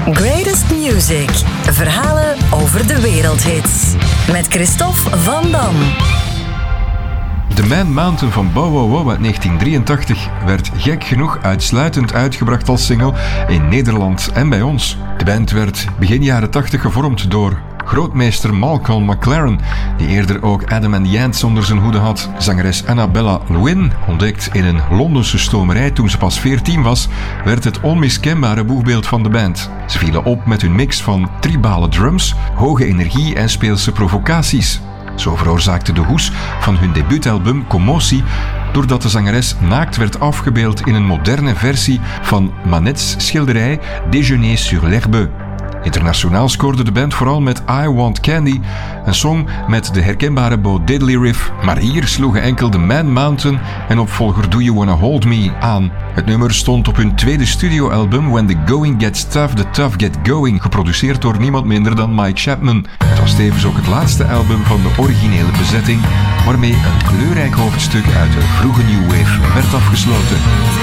Greatest Music. Verhalen over de wereldhits. Met Christophe Van Dam. The Man Mountain van Bow Wow Wow uit 1983 werd gek genoeg uitsluitend uitgebracht als single in Nederland en bij ons. De band werd begin jaren 80 gevormd door grootmeester Malcolm McLaren, die eerder ook Adam and the Ants onder zijn hoede had. Zangeres Annabella Lwin, ontdekt in een Londense stomerij toen ze pas 14 was, werd het onmiskenbare boegbeeld van de band. Ze vielen op met hun mix van tribale drums, hoge energie en speelse provocaties. Zo veroorzaakte de hoes van hun debuutalbum commotie doordat de zangeres naakt werd afgebeeld in een moderne versie van Manet's schilderij Déjeuner sur l'herbe. Internationaal scoorde de band vooral met I Want Candy, een song met de herkenbare Bo Diddley riff, maar hier sloegen enkel The Man Mountain en opvolger Do You Wanna Hold Me aan. Het nummer stond op hun tweede studioalbum When the Going Gets Tough, The Tough Get Going, geproduceerd door niemand minder dan Mike Chapman. Het was tevens ook het laatste album van de originele bezetting, waarmee een kleurrijk hoofdstuk uit de vroege New Wave werd afgesloten.